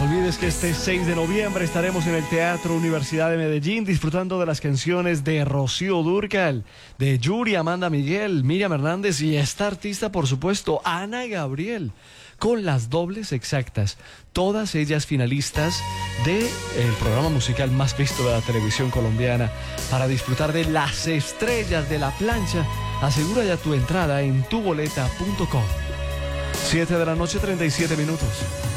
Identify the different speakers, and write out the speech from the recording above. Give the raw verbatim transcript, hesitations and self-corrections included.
Speaker 1: olvides que este seis de noviembre estaremos en el Teatro Universidad de Medellín disfrutando de las canciones de Rocío Dúrcal, de Yuri, Amanda Miguel, Miriam Hernández y esta artista, por supuesto, Ana Gabriel, con las dobles exactas, todas ellas finalistas del programa musical más visto de la televisión colombiana. Para disfrutar de las estrellas de la plancha, asegura ya tu entrada en tu boleta punto com. siete de la noche, treinta y siete minutos.